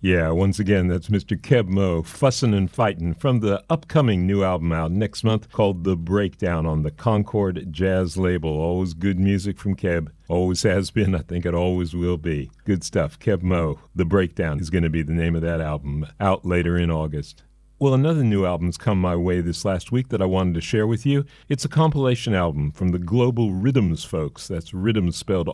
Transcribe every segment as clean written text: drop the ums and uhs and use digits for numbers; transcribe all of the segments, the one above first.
Yeah, once again, that's Mr. Keb Mo, fussin' and fightin' from the upcoming new album out next month called The Breakdown on the Concord Jazz label. Always good music from Keb. Always has been. I think it always will be. Good stuff. Keb Mo, The Breakdown is going to be the name of that album, out later in August. Well, another new album's come my way this last week that I wanted to share with you. It's a compilation album from the Global Rhythms folks. That's Rhythms spelled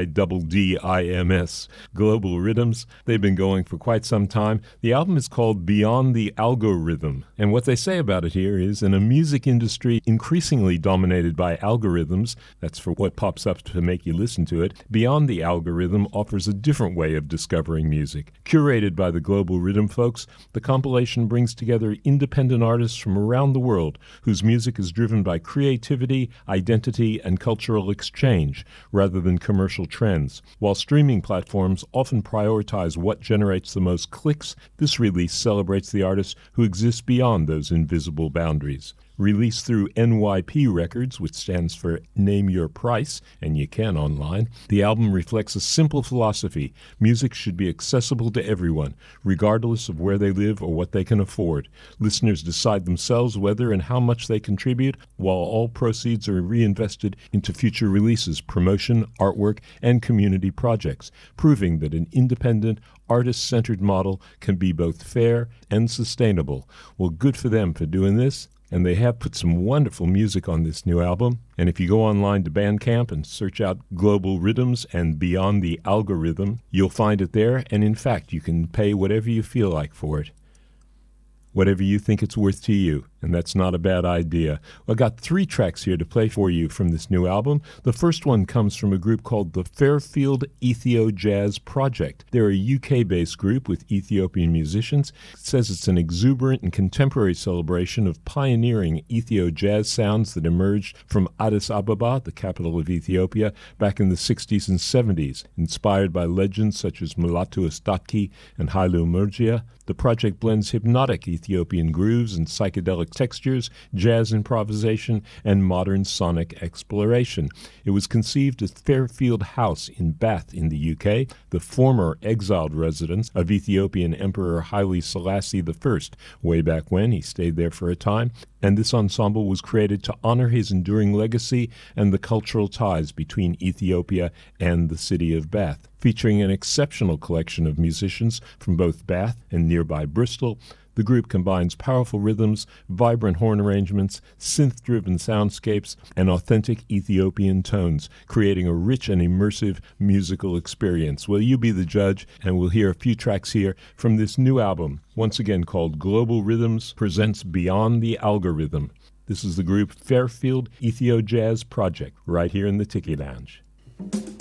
R-I-D-D-I-M-S. Global Rhythms. They've been going for quite some time. The album is called Beyond the Algorithm. And what they say about it here is, in a music industry increasingly dominated by algorithms, that's for what pops up to make you listen to it, Beyond the Algorithm offers a different way of discovering music. Curated by the Global Rhythm folks, the compilation brings together independent artists from around the world whose music is driven by creativity, identity, and cultural exchange rather than commercial trends. While streaming platforms often prioritize what generates the most clicks, this release celebrates the artists who exist beyond those invisible boundaries. Released through NYP Records, which stands for Name Your Price, and you can online, the album reflects a simple philosophy. Music should be accessible to everyone, regardless of where they live or what they can afford. Listeners decide themselves whether and how much they contribute, while all proceeds are reinvested into future releases, promotion, artwork, and community projects, proving that an independent, artist-centered model can be both fair and sustainable. Well, good for them for doing this. And they have put some wonderful music on this new album. And if you go online to Bandcamp and search out Global Rhythms and Beyond the Algorithm, you'll find it there. And in fact, you can pay whatever you feel like for it. Whatever you think it's worth to you. And that's not a bad idea. I got 3 tracks here to play for you from this new album. The first one comes from a group called the Fairfield Ethio Jazz Project. They're a UK-based group with Ethiopian musicians. It says it's an exuberant and contemporary celebration of pioneering Ethio jazz sounds that emerged from Addis Ababa, the capital of Ethiopia, back in the 60s and 70s. Inspired by legends such as Mulatu Astatke and Hailu Murgia, the project blends hypnotic Ethiopian grooves and psychedelic textures, jazz improvisation, and modern sonic exploration. It was conceived at Fairfield House in Bath in the UK, the former exiled residence of Ethiopian Emperor Haile Selassie I, way back when. He stayed there for a time. And this ensemble was created to honor his enduring legacy and the cultural ties between Ethiopia and the city of Bath. Featuring an exceptional collection of musicians from both Bath and nearby Bristol, the group combines powerful rhythms, vibrant horn arrangements, synth-driven soundscapes, and authentic Ethiopian tones, creating a rich and immersive musical experience. Well, you be the judge, and we'll hear a few tracks here from this new album, once again called Global Rhythms presents Beyond the Algorithm. This is the group Fairfield Ethio Jazz Project, right here in the Tiki Lounge.